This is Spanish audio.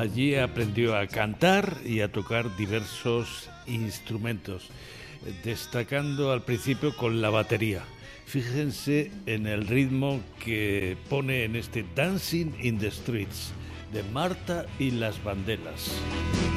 Allí aprendió a cantar y a tocar diversos instrumentos, destacando al principio con la batería. Fíjense en el ritmo que pone en este Dancing in the Streets de Marta y las Bandelas.